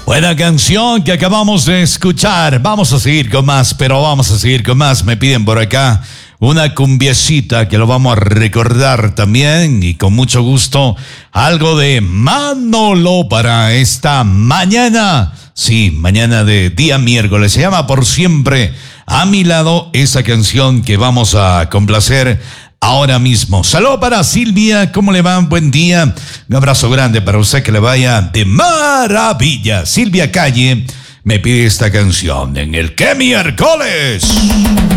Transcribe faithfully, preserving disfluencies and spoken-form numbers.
Buena canción que acabamos de escuchar. Vamos a seguir con más, pero vamos a seguir con más. Me piden por acá una cumbiecita que lo vamos a recordar también y con mucho gusto. Algo de Manolo para esta mañana. Sí, mañana de día miércoles. Se llama Por Siempre a mi lado, esa canción que vamos a complacer ahora mismo. Saludos para Silvia, ¿cómo le va? Buen día. Un abrazo grande para usted, que le vaya de maravilla. Silvia Calle me pide esta canción en el ¿Qué miércoles?